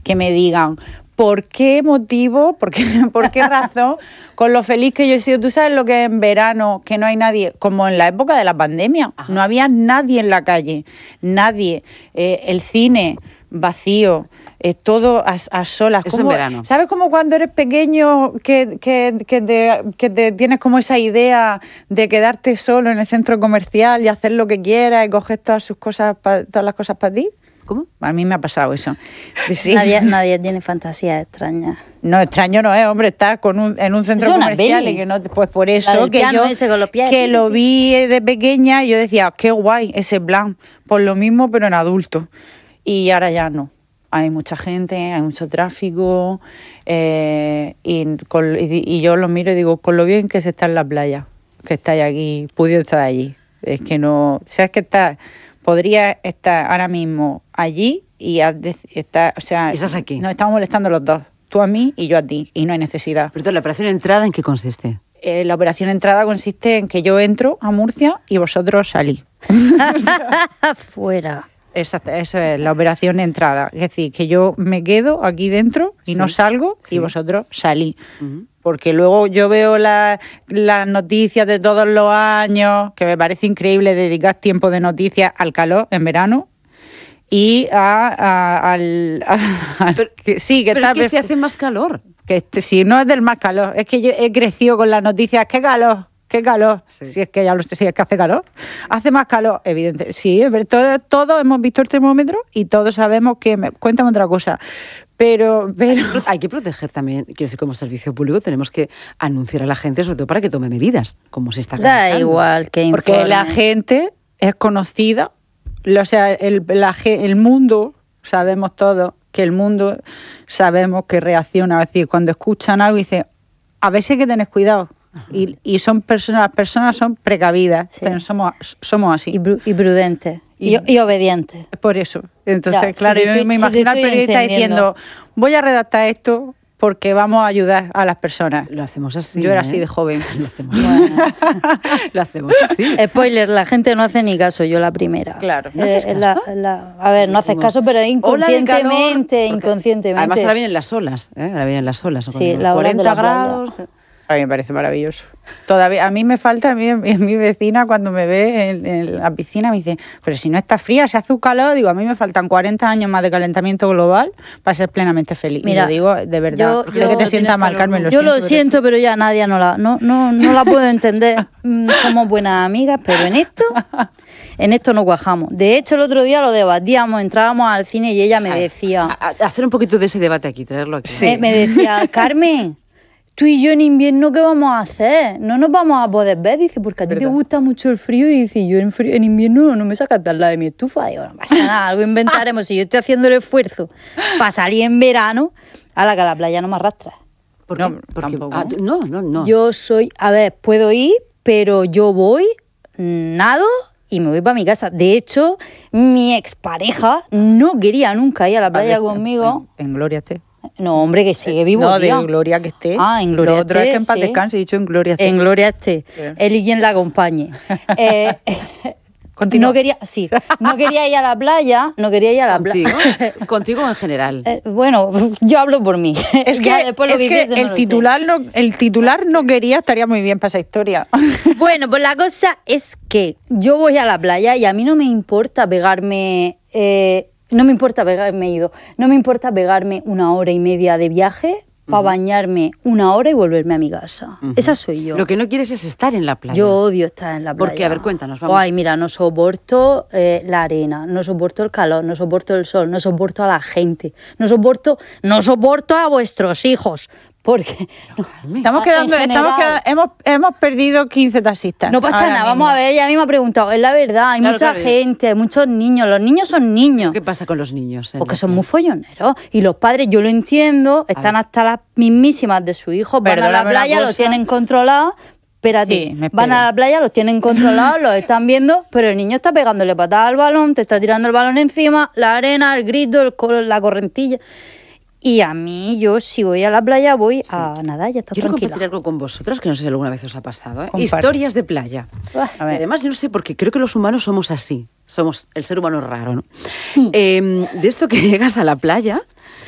que me digan por qué motivo, por qué razón, con lo feliz que yo he sido. Tú sabes lo que es en verano, que no hay nadie, como en la época de la pandemia, no había nadie en la calle, nadie, el cine vacío, todo a solas. Eso en verano. ¿Sabes como cuando eres pequeño que te tienes como esa idea de quedarte solo en el centro comercial y hacer lo que quieras y coger todas las cosas para ti? ¿Cómo? A mí me ha pasado eso. Sí. Nadie tiene fantasías extrañas. No, extraño no es, hombre, está en un centro comercial y que no, pues por eso que yo ese con los pies, que lo vi de pequeña y yo decía, qué guay ese plan, por lo mismo pero en adulto. Y ahora ya no. Hay mucha gente, hay mucho tráfico y yo lo miro y digo, con lo bien que se está en la playa, que estáis aquí, pudiendo estar allí. Es que no, sabes que podría estar ahora mismo allí y estar, o sea, estás aquí. Nos estamos molestando los dos, tú a mí y yo a ti, y no hay necesidad. Pero entonces, ¿la operación entrada en qué consiste? La operación entrada consiste en que yo entro a Murcia y vosotros salís. Fuera. Exacto, eso es la operación entrada. Es decir, que yo me quedo aquí dentro y no salgo y vosotros salís. Porque luego yo veo las noticias de todos los años, que me parece increíble dedicar tiempo de noticias al calor en verano y sí, que pero está... es que se hace más calor. Que si no es del más calor, es que yo he crecido con las noticias, ¡qué calor! ¡Qué calor! Sí. Si es que es que hace calor. Hace más calor, evidente. Sí, todos hemos visto el termómetro y todos sabemos que... Cuéntame otra cosa. Pero hay que proteger también, quiero decir, como servicio público tenemos que anunciar a la gente, sobre todo para que tome medidas, como se está realizando. Da igual que informe. Porque la gente es conocida, o sea, el mundo, sabemos todos que el mundo sabemos que reacciona, es decir, cuando escuchan algo dicen, a veces hay que tener cuidado. Y las personas son precavidas, sí. somos así. Y prudentes. Y obedientes. Por eso. Entonces, ya, claro, yo me imagino al periodista diciendo, voy a redactar esto porque vamos a ayudar a las personas. Lo hacemos así. Yo era así de joven. Lo hacemos Lo hacemos así. Spoiler, la gente no hace ni caso, yo la primera. Claro. ¿No haces caso? A ver, no haces caso, pero inconscientemente. Además ahora vienen las olas, Ahora vienen las olas. Sí, los 40 grados... A mí me parece maravilloso. Todavía, a mí me falta, mi vecina cuando me ve en la piscina me dice, pero si no está fría, se hace un calor. Digo, a mí me faltan 40 años más de calentamiento global para ser plenamente feliz. Mira, y lo digo de verdad. Sé que te sientas mal, Carmen. Yo lo siento, pero ya nadie no la puedo entender. Somos buenas amigas, pero en esto no cuajamos. De hecho, el otro día lo debatíamos, entrábamos al cine y ella me decía... hacer un poquito de ese debate aquí, traerlo aquí. Sí. Me decía, Carmen... Tú y yo en invierno, ¿qué vamos a hacer? No nos vamos a poder ver, dice, porque a ti te gusta mucho el frío. Y dice, yo en invierno no me sacas de al lado de mi estufa. Digo, no pasa nada, algo inventaremos. Si yo estoy haciendo el esfuerzo para salir en verano, a la que a la playa no me arrastras. ¿Por qué? No. Yo puedo ir, pero yo voy, nado y me voy para mi casa. De hecho, mi expareja no quería nunca ir a la playa conmigo. En gloria esté. No, hombre, que sigue vivo. No, de gloria que esté. En gloria esté. Lo otro es que en paz descanse, he dicho en gloria esté. En gloria esté. Él y quien la acompañe. No quería ir a la playa. Contigo en general. Bueno, yo hablo por mí. Es que el titular no quería, estaría muy bien para esa historia. Bueno, pues la cosa es que yo voy a la playa y a mí no me importa pegarme... No me importa pegarme 1 hora y media de viaje para bañarme 1 hora y volverme a mi casa. Esa soy yo. Lo que no quieres es estar en la playa. Yo odio estar en la playa. ¿Por qué? A ver, cuéntanos. Vamos. Ay, mira, no soporto la arena, no soporto el calor, no soporto el sol, no soporto a la gente, no soporto a vuestros hijos. Porque hemos perdido 15 taxistas. No pasa nada, vamos a ver, ella a mí me ha preguntado, es la verdad, hay mucha gente, hay muchos niños, los niños son niños. ¿Qué pasa con los niños? Porque son muy folloneros y los padres, yo lo entiendo, están hasta las mismísimas de su hijo, van a la playa, los tienen controlados. Espérate, van a la playa, los tienen controlados, los están viendo, pero el niño está pegándole patada al balón, te está tirando el balón encima, la arena, el grito, la correntilla. Y a mí, yo si voy a la playa, voy a nadar, ya está tranquila. Quiero compartir algo con vosotras, que no sé si alguna vez os ha pasado. Historias de playa. Además, yo no sé, porque creo que los humanos somos así. Somos el ser humano raro, ¿no? De esto que llegas a la playa